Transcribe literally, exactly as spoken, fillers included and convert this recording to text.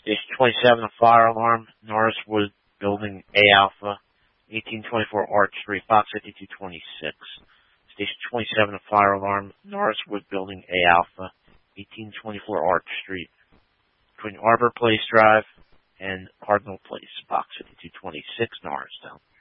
Station twenty-seven, a fire alarm, Norriswood Building A Alpha, eighteen twenty-four Arch Street, box fifty-two twenty-six. Station twenty-seven, a fire alarm, Norriswood Building A Alpha, eighteen twenty-four Arch Street, between Arbor Place Drive and Cardinal Place, box fifty-two twenty-six, Norristown.